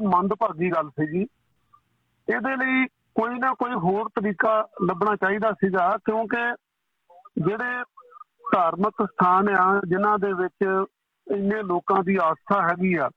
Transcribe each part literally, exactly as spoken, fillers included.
ਮੰਦਭਾਗੀ ਗੱਲ ਸੀਗੀ। ਇਹਦੇ ਲਈ ਕੋਈ ਨਾ ਕੋਈ ਹੋਰ ਤਰੀਕਾ ਲੱਭਣਾ ਚਾਹੀਦਾ ਸੀਗਾ, ਕਿਉਂਕਿ ਜਿਹੜੇ ਧਾਰਮਿਕ ਸਥਾਨ ਆ ਜਿਨ੍ਹਾਂ ਦੇ ਵਿੱਚ ਇੰਨੇ ਲੋਕਾਂ ਦੀ ਆਸਥਾ ਹੈਗੀ ਆ,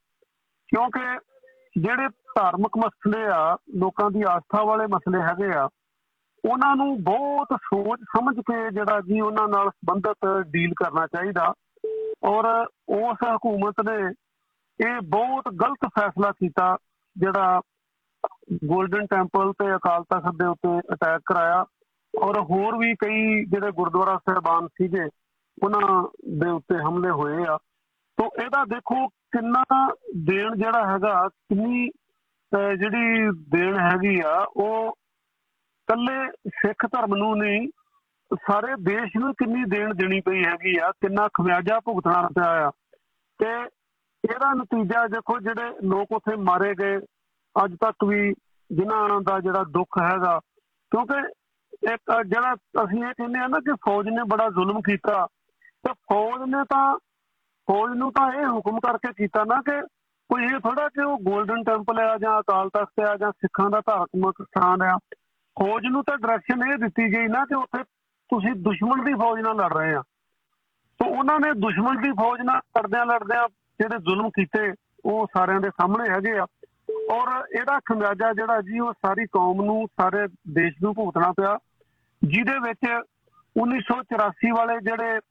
ਕਿਉਂਕਿ ਜਿਹੜੇ ਧਾਰਮਿਕ ਮਸਲੇ ਆ, ਲੋਕਾਂ ਦੀ ਆਸਥਾ ਵਾਲੇ ਮਸਲੇ ਹੈਗੇ ਆ, ਉਹਨਾਂ ਨੂੰ ਬਹੁਤ ਸੋਚ ਸਮਝ ਕੇ ਜਿਹੜਾ ਜੀ ਉਹਨਾਂ ਨਾਲ ਸੰਬੰਧਿਤ ਡੀਲ ਕਰਨਾ ਚਾਹੀਦਾ। ਔਰ ਉਸ ਹਕੂਮਤ ਨੇ ਇਹ ਬਹੁਤ ਗਲਤ ਫੈਸਲਾ ਕੀਤਾ ਜਿਹੜਾ ਗੋਲਡਨ ਟੈਂਪਲ ਤੇ ਅਕਾਲ ਤਖਤ ਦੇ ਉੱਤੇ ਅਟੈਕ ਕਰਾਇਆ, ਔਰ ਹੋਰ ਵੀ ਕਈ ਜਿਹੜੇ ਗੁਰਦੁਆਰਾ ਸਾਹਿਬਾਨ ਸੀਗੇ ਉਹਨਾਂ ਦੇ ਉੱਤੇ ਹਮਲੇ ਹੋਏ ਆ। ਤੋ ਇਹਦਾ ਦੇਖੋ ਕਿੰਨਾ ਦੇਣ ਜਿਹੜਾ ਹੈਗਾ, ਕਿੰਨੀ ਜਿਹੜੀ ਦੇਣ ਹੈਗੀ ਆ ਉਹ ਇਕੱਲੇ ਸਿੱਖ ਧਰਮ ਨੂੰ ਨਹੀਂ, ਸਾਰੇ ਦੇਸ਼ ਨੂੰ ਕਿੰਨੀ ਦੇਣ ਦੇਣੀ ਪਈ ਹੈਗੀ ਆ, ਕਿੰਨਾ ਖਮਿਆਜਾ ਭੁਗਤਣਾ ਪਿਆ ਆ। ਤੇ ਇਹਦਾ ਨਤੀਜਾ ਦੇਖੋ, ਜਿਹੜੇ ਲੋਕ ਉੱਥੇ ਮਾਰੇ ਗਏ ਅੱਜ ਤੱਕ ਵੀ, ਜਿਨ੍ਹਾਂ ਦਾ ਜਿਹੜਾ ਦੁੱਖ ਹੈਗਾ, ਕਿਉਂਕਿ ਇੱਕ ਜਿਹੜਾ ਅਸੀਂ ਇਹ ਕਹਿੰਦੇ ਹਾਂ ਨਾ ਕਿ ਫੌਜ ਨੇ ਬੜਾ ਜ਼ੁਲਮ ਕੀਤਾ, ਤੇ ਫੌਜ ਨੇ ਤਾਂ ਫੌਜ ਨੂੰ ਤਾਂ ਇਹ ਹੁਕਮ ਕਰਕੇ ਕੀਤਾ ਨਾ ਕਿ ਕੋਈ ਇਹ ਥੋੜਾ ਕਿ ਉਹ ਗੋਲਡਨ ਟੈਂਪਲ ਆ ਜਾਂ ਅਕਾਲ ਤਖਤ ਆ ਜਾਂ ਸਿੱਖਾਂ ਦਾ ਧਾਰਮਿਕ ਸਥਾਨ ਆ। ਫੌਜ ਨੂੰ ਤਾਂ ਡਾਇਰੈਕਸ਼ਨ ਇਹ ਦਿੱਤੀ ਗਈ ਨਾ ਕਿ ਉੱਥੇ ਤੁਸੀਂ ਦੁਸ਼ਮਣ ਦੀ ਫੌਜ ਨਾਲ ਲੜ ਰਹੇ ਆ। ਤਾਂ ਉਹਨਾਂ ਨੇ ਦੁਸ਼ਮਣ ਦੀ ਫੌਜ ਨਾਲ ਲੜਦਿਆਂ ਲੜਦਿਆਂ ਜਿਹੜੇ ਜ਼ੁਲਮ ਕੀਤੇ ਉਹ ਸਾਰਿਆਂ ਦੇ ਸਾਹਮਣੇ ਹੈਗੇ ਆ। ਔਰ ਇਹਦਾ ਖਮਿਆਜਾ ਜਿਹੜਾ ਜੀ ਉਹ ਸਾਰੀ ਕੌਮ ਨੂੰ, ਸਾਰੇ ਦੇਸ਼ ਨੂੰ ਭੁਗਤਣਾ ਪਿਆ, ਜਿਹਦੇ ਵਿੱਚ ਉੱਨੀ ਸੌ ਚੁਰਾਸੀ ਵਾਲੇ ਜਿਹੜੇ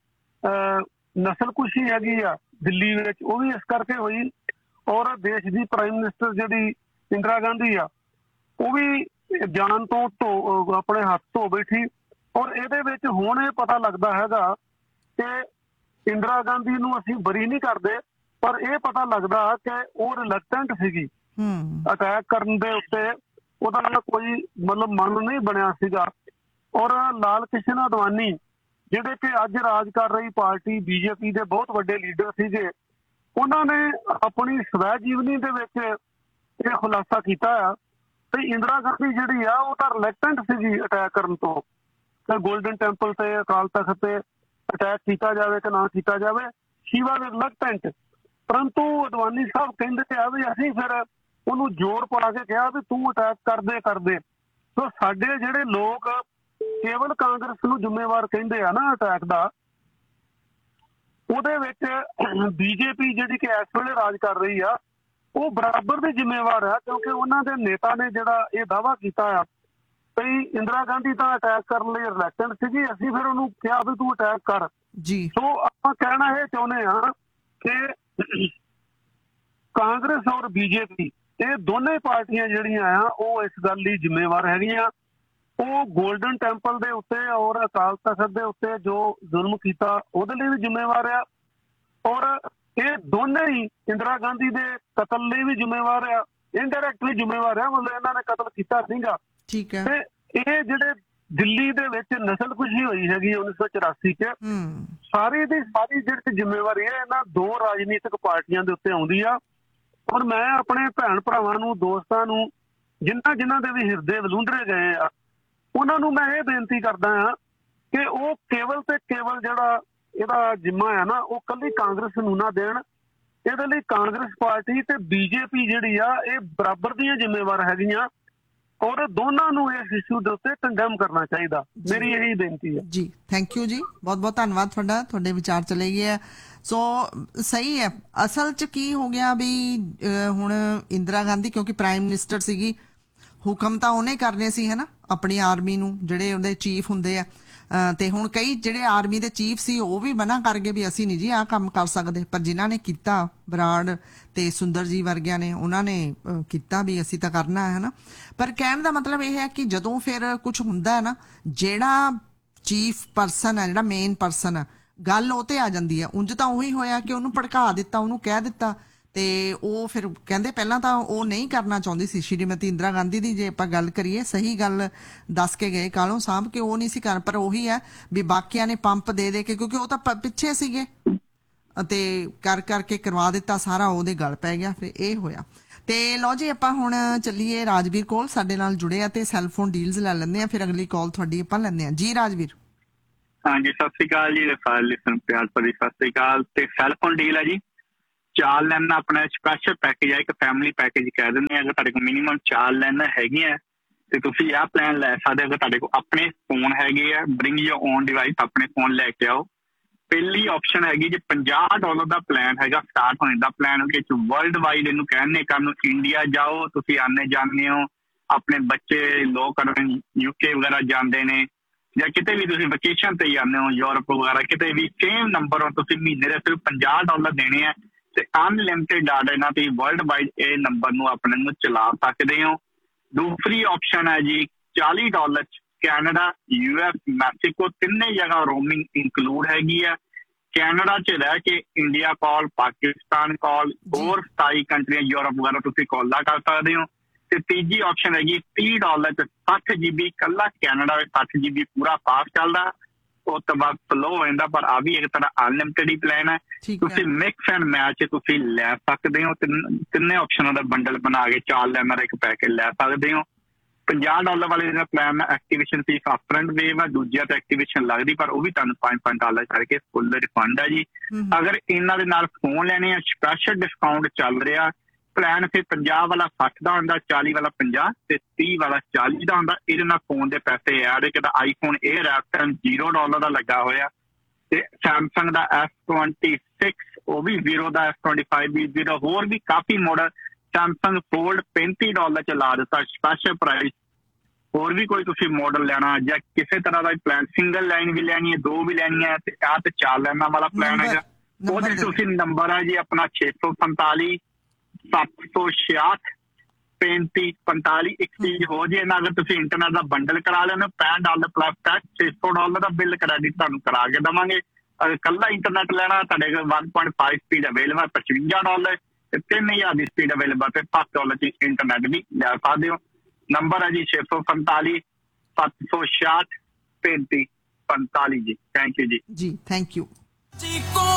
ਨਸਲਕੁਸ਼ੀ ਹੈਗੀ ਆ ਦਿੱਲੀ ਵਿੱਚ, ਉਹ ਵੀ ਇਸ ਕਰਕੇ ਹੋਈ। ਔਰ ਦੇਸ਼ ਦੀ ਪ੍ਰਾਈਮ ਮਿਨਿਸਟਰ ਜਿਹੜੀ ਇੰਦਰਾ ਗਾਂਧੀ ਆ, ਉਹ ਵੀ ਜਾਨ ਤੋਂ ਧੋ ਆਪਣੇ ਹੱਥ ਧੋ ਬੈਠੀ। ਔਰ ਇਹਦੇ ਵਿੱਚ ਹੁਣ ਇਹ ਪਤਾ ਲੱਗਦਾ ਹੈਗਾ ਕਿ ਇੰਦਰਾ ਗਾਂਧੀ ਨੂੰ ਅਸੀਂ ਬਰੀ ਨਹੀਂ ਕਰਦੇ, ਪਰ ਇਹ ਪਤਾ ਲੱਗਦਾ ਕਿ ਉਹ ਰਿਲੈਕਟੈਂਟ ਸੀਗੀ ਅਟੈਕ ਕਰਨ ਦੇ ਉੱਤੇ, ਉਹਦਾ ਨਾਲ ਕੋਈ ਮਤਲਬ ਮਨ ਨਹੀਂ ਬਣਿਆ ਸੀਗਾ। ਔਰ ਲਾਲ ਕ੍ਰਿਸ਼ਨ ਅਡਵਾਨੀ ਜਿਹੜੇ ਕਿ ਅੱਜ ਰਾਜ ਕਰ ਰਹੀ ਪਾਰਟੀ ਬੀਜੇਪੀ ਦੇ ਬਹੁਤ ਵੱਡੇ ਲੀਡਰ ਸੀਗੇ, ਉਹਨਾਂ ਨੇ ਆਪਣੀ ਸਵੈ ਜੀਵਨੀ ਦੇ ਵਿੱਚ ਇਹ ਖੁਲਾਸਾ ਕੀਤਾ ਆ ਤੇ ਇੰਦਰਾ ਗਾਂਧੀ ਜਿਹੜੀ ਆ ਉਹ ਤਾਂ ਰਿਲੈਕਟੈਂਟ ਸੀਗੀ ਅਟੈਕ ਕਰਨ ਤੋਂ, ਤੇ ਗੋਲਡਨ ਟੈਂਪਲ ਤੇ ਅਕਾਲ ਤਖਤ ਤੇ ਅਟੈਕ ਕੀਤਾ ਜਾਵੇ ਕਿ ਨਾ ਕੀਤਾ ਜਾਵੇ, ਸ਼ੀ ਵਾਜ਼ ਰਿਲੈਕਟੈਂਟ। ਪਰੰਤੂ ਅਡਵਾਨੀ ਸਾਹਿਬ ਕਹਿੰਦੇ ਆ ਵੀ ਅਸੀਂ ਫਿਰ ਉਹਨੂੰ ਜ਼ੋਰ ਪਾ ਕੇ ਕਿਹਾ ਵੀ ਤੂੰ ਅਟੈਕ ਕਰਦੇ ਕਰਦੇ। ਸੋ ਸਾਡੇ ਜਿਹੜੇ ਲੋਕ ਕੇਵਲ ਕਾਂਗਰਸ ਨੂੰ ਜ਼ਿੰਮੇਵਾਰ ਕਹਿੰਦੇ ਆ ਨਾ ਅਟੈਕ ਦਾ, ਉਹਦੇ ਵਿੱਚ ਬੀਜੇਪੀ ਜਿਹੜੀ ਕਿ ਇਸ ਵੇਲੇ ਰਾਜ ਕਰ ਰਹੀ ਆ ਉਹ ਬਰਾਬਰ ਦੀ ਜ਼ਿੰਮੇਵਾਰ ਆ, ਕਿਉਂਕਿ ਉਹਨਾਂ ਦੇ ਨੇਤਾ ਨੇ ਜਿਹੜਾ ਇਹ ਦਾਅਵਾ ਕੀਤਾ ਆ ਵੀ ਇੰਦਰਾ ਗਾਂਧੀ ਤਾਂ ਅਟੈਕ ਕਰਨ ਲਈ ਰਿਲੈਕਟੈਂਟ ਸੀਗੀ, ਅਸੀਂ ਫਿਰ ਉਹਨੂੰ ਕਿਹਾ ਵੀ ਤੂੰ ਅਟੈਕ ਕਰ ਜੀ। ਸੋ ਆਪਾਂ ਕਹਿਣਾ ਇਹ ਚਾਹੁੰਦੇ ਹਾਂ ਕਿ ਕਾਂਗਰਸ ਔਰ ਬੀਜੇਪੀ ਇਹ ਦੋਨੇ ਪਾਰਟੀਆਂ ਜਿਹੜੀਆਂ ਆ ਉਹ ਇਸ ਗੱਲ ਲਈ ਜ਼ਿੰਮੇਵਾਰ ਹੈਗੀਆਂ। ਉਹ ਗੋਲਡਨ ਟੈਂਪਲ ਦੇ ਉੱਤੇ ਔਰ ਅਕਾਲ ਤਖਤ ਦੇ ਉੱਤੇ ਜੋ ਜ਼ੁਲਮ ਕੀਤਾ ਉਹਦੇ ਲਈ ਵੀ ਜ਼ਿੰਮੇਵਾਰ ਆ, ਔਰ ਇਹ ਦੋਨੇ ਹੀ ਇੰਦਰਾ ਗਾਂਧੀ ਦੇ ਕਤਲ ਲਈ ਵੀ ਜ਼ਿੰਮੇਵਾਰ ਆ, ਇਨਡਾਇਰੈਕਟਲੀ ਜ਼ਿੰਮੇਵਾਰ ਆ, ਮਤਲਬ ਇਹਨਾਂ ਨੇ ਕਤਲ ਕੀਤਾ ਸੀਗਾ। ਠੀਕ ਹੈ। ਤੇ ਇਹ ਜਿਹੜੇ ਦਿੱਲੀ ਦੇ ਵਿੱਚ ਨਸਲਕੁਸ਼ੀ ਹੋਈ ਹੈਗੀ ਉੱਨੀ ਸੌ ਚੁਰਾਸੀ ਚ, ਸਾਰੀ ਦੀ ਸਾਰੀ ਜਿਹੜੀ ਜ਼ਿੰਮੇਵਾਰੀ ਹੈ ਇਹਨਾਂ ਦੋ ਰਾਜਨੀਤਿਕ ਪਾਰਟੀਆਂ ਦੇ ਉੱਤੇ ਆਉਂਦੀ ਆ। ਔਰ ਮੈਂ ਆਪਣੇ ਭੈਣ ਭਰਾਵਾਂ ਨੂੰ, ਦੋਸਤਾਂ ਨੂੰ, ਜਿਨ੍ਹਾਂ ਜਿਨ੍ਹਾਂ ਦੇ ਵੀ ਹਿਰਦੇ ਵਲੂੰਦਰੇ ਗਏ ਆ, ਉਹਨਾਂ ਨੂੰ ਮੈਂ ਇਹ ਬੇਨਤੀ ਕਰਦਾ ਹਾਂ ਕਿ ਉਹ ਕੇਵਲ ਤੇ ਕੇਵਲ ਜਿਹੜਾ ਇਹਦਾ ਜਿੰਮਾ ਹੈ ਨਾ ਉਹ ਕੱਲੀ ਕਾਂਗਰਸ ਨੂੰ ਨਾ ਦੇਣ। ਇਹਦੇ ਲਈ ਕਾਂਗਰਸ ਪਾਰਟੀ ਤੇ ਬੀਜੇਪੀ ਜਿਹੜੀ ਆ ਇਹ ਬਰਾਬਰ ਦੀਆਂ ਜ਼ਿੰਮੇਵਾਰ ਹੈਗੀਆਂ, ਔਰ ਦੋਨਾਂ ਨੂੰ ਇਸ ਇਸ਼ੂ ਦੇ ਉੱਤੇ ਕੰਡੈਮ ਕਰਨਾ ਚਾਹੀਦਾ। ਮੇਰੀ ਇਹੀ ਬੇਨਤੀ ਹੈ ਜੀ। ਥੈਂਕ ਯੂ ਜੀ, ਬਹੁਤ ਬਹੁਤ ਧੰਨਵਾਦ ਤੁਹਾਡਾ, ਤੁਹਾਡੇ ਵਿਚਾਰ ਚਲੇ ਗਏ ਆ। ਸੋ ਸਹੀ ਹੈ, ਅਸਲ 'ਚ ਕੀ ਹੋ ਗਿਆ ਵੀ ਹੁਣ ਇੰਦਰਾ ਗਾਂਧੀ ਕਿਉਂਕਿ ਪ੍ਰਾਈਮ ਮਿਨਿਸਟਰ ਸੀਗੀ, ਹੁਕਮ ਤਾਂ ਉਹਨੇ ਕਰਨੇ ਸੀ ਹੈ ਨਾ ਆਪਣੀ ਆਰਮੀ ਨੂੰ, ਜਿਹੜੇ ਉਹਦੇ ਚੀਫ ਹੁੰਦੇ ਆ। ਤੇ ਹੁਣ ਕਈ ਜਿਹੜੇ ਆਰਮੀ ਦੇ ਚੀਫ ਸੀ ਉਹ ਵੀ ਮਨਾ ਕਰ ਗਏ ਵੀ ਅਸੀਂ ਨਹੀਂ ਜੀ ਆਹ ਕੰਮ ਕਰ ਸਕਦੇ, ਪਰ ਜਿਨ੍ਹਾਂ ਨੇ ਕੀਤਾ ਬਰਾੜ ਤੇ ਸੁੰਦਰ ਜੀ ਵਰਗਿਆਂ ਨੇ, ਉਹਨਾਂ ਨੇ ਕੀਤਾ ਵੀ ਅਸੀਂ ਤਾਂ ਕਰਨਾ ਹੈ ਨਾ। ਪਰ ਕਹਿਣ ਦਾ ਮਤਲਬ ਇਹ ਹੈ ਕਿ ਜਦੋਂ ਫਿਰ ਕੁਝ ਹੁੰਦਾ ਹੈ ਨਾ, ਜਿਹੜਾ ਚੀਫ ਪਰਸਨ ਹੈ, ਜਿਹੜਾ ਮੇਨ ਪਰਸਨ ਹੈ, ਗੱਲ ਉਹ ਤੇ ਆ ਜਾਂਦੀ ਹੈ। ਉਂਝ ਤਾਂ ਉਹੀ ਹੋਇਆ ਕਿ ਉਹਨੂੰ ਭੜਕਾ ਦਿੱਤਾ, ਉਹਨੂੰ ਕਹਿ ਦਿੱਤਾ, ਤੇ ਉਹ ਫਿਰ ਕਹਿੰਦੇ ਪਹਿਲਾਂ ਤਾਂ ਉਹ ਨਹੀਂ ਕਰਨਾ ਚਾਹੁੰਦੀ ਸੀ ਸ਼੍ਰੀਮਤੀ ਇੰਦਰਾ ਗਾਂਧੀ ਦੀ, ਜੇ ਆਪਾਂ ਗੱਲ ਕਰੀਏ ਸਹੀ ਗੱਲ ਦੱਸ ਕੇ ਗਏ ਕਾਲੋਂ ਸਾਹਿਬ ਕਿ ਉਹ ਨਹੀਂ ਸੀ ਕਰ, ਪਰ ਉਹੀ ਹੈ ਵੀ ਬਾਕੀਆਂ ਨੇ ਪੰਪ ਦੇ ਦੇ ਕੇ, ਕਿਉਂਕਿ ਉਹ ਤਾਂ ਪਿੱਛੇ ਸੀਗੇ ਅਤੇ ਕਰ ਕਰਕੇ ਕਰਵਾ ਦਿੱਤਾ ਸਾਰਾ, ਉਹਦੇ ਗਲ ਪੈ ਗਿਆ, ਫਿਰ ਇਹ ਹੋਇਆ। ਤੇ ਲਓ ਜੀ ਆਪਾਂ ਹੁਣ ਚੱਲੀਏ ਰਾਜਵੀਰ ਕੋਲ, ਸਾਡੇ ਨਾਲ ਜੁੜੇ ਆ ਤੇ ਸੈਲਫੋਨ ਡੀਲਸ ਲੈ ਲੈਂਦੇ ਆ, ਫਿਰ ਅਗਲੀ ਕਾਲ ਤੁਹਾਡੀ ਆਪਾਂ ਲੈਂਦੇ ਆ ਜੀ। ਰਾਜਵੀਰ ਹਾਂਜੀ, ਸਤਿ ਸ੍ਰੀ ਅਕਾਲ ਜੀ। ਪਿਆਰ ਭਰੀ ਸਤਿ ਸ੍ਰੀ ਅਕਾਲ। ਤੇ ਸੈਲਫੋਨ ਡੀਲ ਹੈ ਜੀ ਚਾਰ ਲਾਈਨਾਂ ਆਪਣਾ ਸਪੈਸ਼ਲ ਪੈਕੇਜ ਹੈ, ਇੱਕ ਫੈਮਿਲੀ ਪੈਕੇਜ ਕਹਿ ਦਿੰਦੇ ਆ। ਅਗਰ ਤੁਹਾਡੇ ਕੋਲ ਮਿਨੀਮਮ ਚਾਰ ਲਾਈਨਾਂ ਹੈਗੀਆਂ ਤੇ ਤੁਸੀਂ ਆਹ ਪਲਾਨ ਲੈ ਸਕਦੇ। ਅਗਰ ਤੁਹਾਡੇ ਕੋਲ ਆਪਣੇ ਫੋਨ ਹੈਗੇ ਆ, ਬ੍ਰਿੰਗ ਯੋਰ ਓਨ ਡਿਵਾਈਸ, ਆਪਣੇ ਫੋਨ ਲੈ ਕੇ ਆਓ। ਪਹਿਲੀ ਆਪਸ਼ਨ ਹੈਗੀ ਜੇ ਪੰਜਾਹ ਡਾਲਰ ਦਾ ਪਲਾਨ ਹੈਗਾ ਸਟਾਰਟ ਹੋਣ ਦਾ ਪਲਾਨ ਕਿ ਵਰਲਡ ਵਾਈਡ ਇਹਨੂੰ ਕਹਿੰਦੇ ਕਰਨ ਨੂੰ ਇੰਡੀਆ ਜਾਓ, ਤੁਸੀਂ ਆਨੇ ਜਾਂਦੇ ਹੋ, ਆਪਣੇ ਬੱਚੇ ਲੋਕ ਯੂਕੇ ਵਗੈਰਾ ਜਾਂਦੇ ਨੇ ਜਾਂ ਕਿਤੇ ਵੀ ਤੁਸੀਂ ਵਕੇਸ਼ਨ ਤੇ ਜਾਂਦੇ ਹੋ ਯੂਰਪ ਵਗੈਰਾ ਕਿਤੇ ਵੀ, ਸੇਮ ਨੰਬਰ ਹੋ ਤੁਸੀਂ ਮਹੀਨੇ ਦੇ ਸਿਰਫ ਪੰਜਾਹ ਡਾਲਰ ਦੇਣੇ ਆ ਤੇ ਅਨਲਿਮਿਟਿਡ ਡਾਟਾ ਨਾਲ ਤੁਸੀਂ ਵਰਲਡ ਵਾਈਡ ਇਹ ਨੰਬਰ ਨੂੰ ਆਪਣੇ ਨੂੰ ਚਲਾ ਸਕਦੇ ਹੋ। ਦੂਸਰੀ ਆਪਸ਼ਨ ਹੈ ਜੀ ਚਾਲੀ ਡਾਲਰ ਚ ਕੈਨੇਡਾ, ਯੂ ਐਸ, ਮੈਕਸੀਕੋ ਤਿੰਨੇ ਜਗ੍ਹਾ ਰੋਮਿੰਗ ਇਨਕਲੂਡ ਹੈਗੀ ਆ। ਕੈਨੇਡਾ ਚ ਰਹਿ ਕੇ ਇੰਡੀਆ ਕਾਲ, ਪਾਕਿਸਤਾਨ ਕਾਲ, ਹੋਰ ਸਤਾਈ ਕੰਟਰੀਆਂ ਯੂਰਪ ਵਗੈਰਾ ਤੁਸੀਂ ਕਾਲਾਂ ਕਰ ਸਕਦੇ ਹੋ। ਤੇ ਤੀਜੀ ਆਪਸ਼ਨ ਹੈਗੀ ਤੀਹ ਡਾਲਰ ਚ ਸੱਠ ਜੀ ਬੀ, ਕੱਲਾ ਕੈਨੇਡਾ ਵਿੱਚ ਸੱਠ ਜੀ ਬੀ ਪੂਰਾ ਫਾਸਟ ਚੱਲਦਾ, ਉਸ ਤੋਂ ਬਾਅਦ ਸਲੋ ਹੋ ਜਾਂਦਾ, ਪਰ ਆ ਵੀ ਇੱਕ ਤਰ੍ਹਾਂ ਅਨਲਿਮਿਟਿਡ ਹੀ ਪਲਾਨ ਹੈ। ਤੁਸੀਂ ਮਿਕਸ ਐਂਡ ਮੈਚ ਤੁਸੀਂ ਲੈ ਸਕਦੇ ਹੋ। ਤਿੰਨੇ ਆਪਸ਼ਨਾਂ ਦਾ ਬੰਡਲ ਬਣਾ ਕੇ ਚਾਰ ਲੈਣਾ ਦਾ ਇੱਕ ਪੈਕੇਜ ਲੈ ਸਕਦੇ ਹੋ। ਪੰਜਾਹ ਡਾਲਰ ਵਾਲੇ ਦਾ plan activation fees upfront wave ਆ, ਦੂਜਿਆਂ ਤੇ ਐਕਟੀਵੇਸ਼ਨ ਲੱਗਦੀ ਪਰ ਉਹ ਵੀ ਤੁਹਾਨੂੰ ਪੰਜ ਪੰਜ ਡਾਲਰ ਕਰਕੇ ਫੁੱਲ ਰਿਫੰਡ ਹੈ ਜੀ। ਅਗਰ ਇਹਨਾਂ ਦੇ ਨਾਲ ਫੋਨ ਲੈਣੇ ਆ ਸਪੈਸ਼ਲ ਡਿਸਕਾਊਂਟ ਚੱਲ ਰਿਹਾ। ਪਲਾਨ ਫਿਰ ਪੰਜਾਹ ਵਾਲਾ ਸੱਠ ਦਾ ਹੁੰਦਾ, ਚਾਲੀ ਵਾਲਾ ਪੰਜਾਹ ਤੇ ਤੀਹ ਵਾਲਾ ਚਾਲੀ ਦਾ ਹੁੰਦਾ। ਇਹਦੇ ਨਾਲ ਫੋਨ ਦੇ ਪੈਸੇ ਐਡ ਕਿਦਾ iPhone air app zero dollar ਦਾ ਲੱਗਾ ਹੋਇਆ ਤੇ ਸੈਮਸੰਗ ਦਾ ਐਸ ਟਵੰਟੀ ਸਿਕਸ ਉਹ ਵੀ ਜ਼ੀਰੋ ਦਾ, ਐਸ ਟਵੰਟੀ ਫਾਈਵ ਵੀ ਜ਼ੀਰੋ, ਹੋਰ ਵੀ ਕਾਫੀ ਮਾਡਲ। ਸੈਮਸੰਗ ਫੋਲਡ ਪੈਂਤੀ ਡਾਲਰ ਚ ਲਾ ਦਿੱਤਾ ਸਪੈਸ਼ਲ ਪ੍ਰਾਈਸ। ਹੋਰ ਵੀ ਕੋਈ ਤੁਸੀਂ ਮਾਡਲ ਲੈਣਾ ਜਾਂ ਕਿਸੇ ਤਰ੍ਹਾਂ ਦਾ ਪਲਾਨ, ਸਿੰਗਲ ਲਾਈਨ ਵੀ ਲੈਣੀ ਹੈ, ਦੋ ਵੀ ਲੈਣੀ ਹੈ ਤੇ ਆਹ ਤੇ ਚਾਰ ਲਾਈਨਾਂ ਵਾਲਾ ਪਲਾਨ ਹੈਗਾ। ਉਹਦੇ ਤੁਸੀਂ ਨੰਬਰ ਹੈ ਜੀ ਆਪਣਾ ਛੇ ਸੌ ਸੰਤਾਲੀ ਸੱਤ ਸੌ ਛਿਆਹਠ ਪੈਂਤੀ ਪੰਤਾਲੀ। ਇੱਕ ਚੀਜ਼ ਹੋ ਜੇ ਨਾ, ਅਗਰ ਤੁਸੀਂ ਇੰਟਰਨੈਟ ਦਾ ਬੰਡਲ ਕਰਾ ਲੈਣਾ ਪੈਂਹਠ ਡਾਲਰ ਪਲੱਸ ਟੈਕਸ ਛੇ ਸੌ ਡਾਲਰ ਦਾ ਬਿੱਲ ਕ੍ਰੈਡਿਟ ਤੁਹਾਨੂੰ ਕਰਾ ਕੇ ਦੇਵਾਂਗੇ। ਅਗਰ ਕੱਲਾ ਇੰਟਰਨੈਟ ਲੈਣਾ ਤੁਹਾਡੇ ਕੋਲ one point five speed available ਪਚਵੰਜਾ ਡਾਲਰ ਤੇ ਤਿੰਨ ਹਜ਼ਾਰ ਦੀ ਸਪੀਡ ਅਵੇਲੇਬਲ ਤੇ ਸੱਤ ਡਾਲਰ ਚ ਇੰਟਰਨੈਟ ਵੀ ਲੈ ਸਕਦੇ ਹੋ। ਨੰਬਰ ਹੈ ਜੀ ਛੇ ਸੌ ਸੰਤਾਲੀ ਸੱਤ ਸੌ ਛਿਆਹਠ ਪੈਂਤੀ ਪੰਤਾਲੀ ਜੀ। ਥੈਂਕ ਯੂ ਜੀ। ਜੀ ਥੈਂਕ ਯੂ।